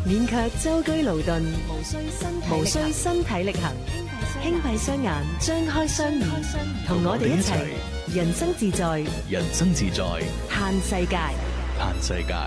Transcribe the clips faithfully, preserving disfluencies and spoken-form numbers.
勉強舟車勞頓， 無需身體無需身體力行，輕閉雙眼，張開雙耳，同我哋一齊人生自在， 人生自在， 嘆世界。 嘆世界。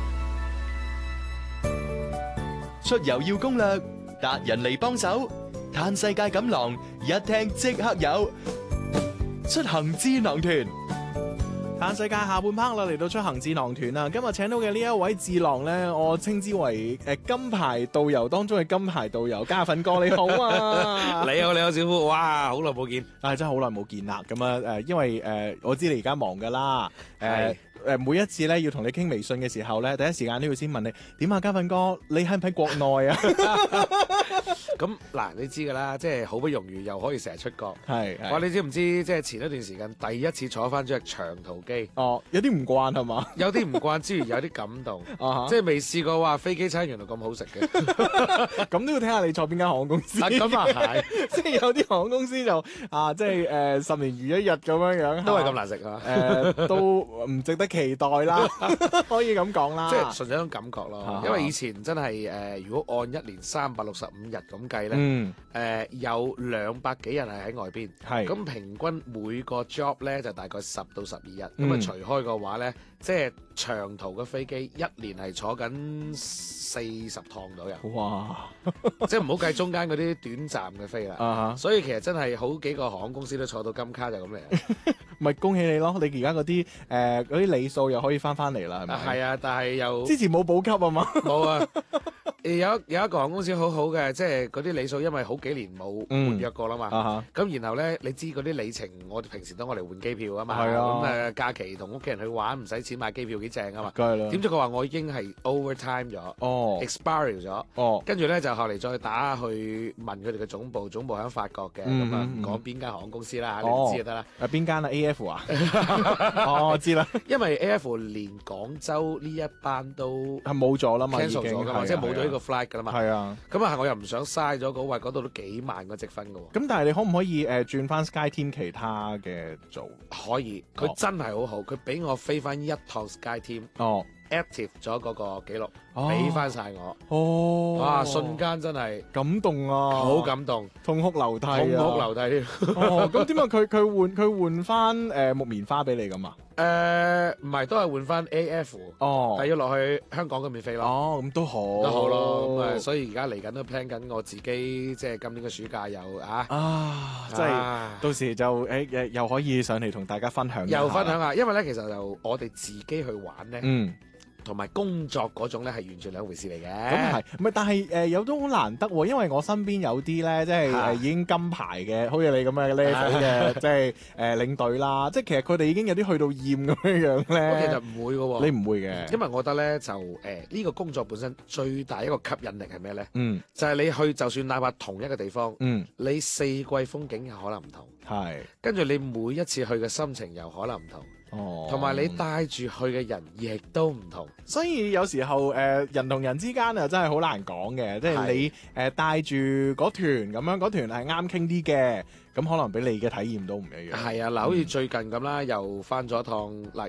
出遊要攻略，達人嚟幫手，嘆世界錦囊一聽即刻有。出行智囊團。 嘆世界下半 part 啦，嚟到出行智囊團啦。今日請到嘅呢一位智囊咧，我稱之為誒金牌導遊當中嘅金牌導遊，嘉奮哥你好啊！ 你好，你好，小夫，哇，好耐冇見， 但係真係好耐冇見啦。咁啊誒，因為誒、呃、我知你而家忙噶啦，誒、呃、誒每一次咧要同你傾微信嘅時候咧，第一時間都要先問你點啊，嘉奮哥，你喺唔喺國內啊？ 咁嗱，你知噶啦，即係好不容易又可以成日出國， 係哇！你知唔知即係前一段時間第一次坐翻咗隻長途機？ 哦，有啲唔慣係嘛？ 有啲唔慣之餘有啲感動， 啊、 即係未試過話飛機餐原來咁好食嘅。 咁都要睇下你坐邊間航空公司。 咁啊係， 即係有啲航空公司就啊，即係誒、呃、十年如一日咁樣樣， 都係咁難食啊！ 誒、呃、都唔值得期待啦，可以咁講啦。 即係純粹一種感覺咯。 啊、 因為以前真係誒、呃，如果按一年三百六十五日咁計咧，誒、 嗯呃、有兩百幾日係喺外邊， 係咁平均每個 job 咧就大概十到十二日，咁啊、 嗯、 除開嘅話咧，即係長途嘅飛機一年係坐緊四十趟左右。 哇！ 即係唔好計中間嗰啲短暫嘅飛啦。 啊所以其實真係好幾個航空公司都坐到金卡就咁嚟。 咪恭喜你咯！你而家嗰啲誒嗰啲里數又可以翻翻嚟啦，係咪？ 係啊，但係又之前冇補給啊嘛。 冇啊。有有一個航空公司好好嘅，即係嗰啲里數，因為好幾年冇換約過啦嘛。咁、 嗯啊、 然後咧，你知嗰啲里程，我哋平時都我嚟換機票啊嘛。 係啊。 咁誒、呃、假期同屋企人去玩，唔使錢買機票幾正啊嘛。 梗係啦。 點知佢話我已經係 overtime 咗， 哦 expire 咗， 哦。跟住咧就後嚟再打去問佢哋嘅總部，總部喺法國嘅，咁啊唔講邊間航空公司啦， 哦、 你知就得啦。 誒邊間啊 ？A F 啊？哦，我知啦。因為 A F 連廣州呢一班都係冇咗啦嘛， cancel 咗噶嘛，即係冇咗呢個 flight 噶啦嘛。 係啊。 咁啊，我又唔想嘥咗嗰位，嗰度都幾萬個積分噶喎。 咁但係你可唔可以誒轉翻 SkyTeam 其他嘅做？ 可以，佢真係好好，佢俾我飛翻一趟 SkyTeam。 哦。 active 咗嗰個記錄，俾翻晒我。 哦， 哇！瞬間真係感動啊， 好感動， 痛哭流涕啊， 痛哭流涕添。 哦，咁點解佢佢換佢換翻誒木棉花俾你咁啊？ 誒，唔係，都係換翻 A F。 哦， 係要落去香港嘅免費咯。 哦，咁都好， 都好咯。咁誒，所以而家嚟緊都 plan 緊我自己，即係今年嘅暑假又啊啊，即係到時就誒誒又可以上嚟同大家分享， 又分享下。因為咧，其實就我哋自己去玩咧， 嗯。 同埋工作嗰種咧係完全兩回事嚟嘅。 咁係，唔係但係誒、呃、有都好難得喎，因為我身邊有啲咧，即係誒已經金牌嘅，好似你咁嘅 level 嘅，即係誒領隊啦。即係其實佢哋已經有啲去到厭咁樣樣咧。 其實唔會嘅喎， 你唔會嘅， 因為我覺得咧就誒呢、呃呢個工作本身最大一個吸引力係咩咧？ 嗯， 就係你去就算哪怕同一個地方， 嗯， 你四季風景有可能唔同， 係， 跟住你每一次去嘅心情又可能唔同。 哦， 同埋你帶住去嘅人亦都唔同， 所以有時候誒、呃、人同人之間啊真係好難講嘅，即係你誒帶住嗰團咁樣，嗰團係啱傾啲嘅，咁可能俾你嘅體驗都唔一樣。 係啊，嗱，好似最近咁啦，又翻咗一趟嗱，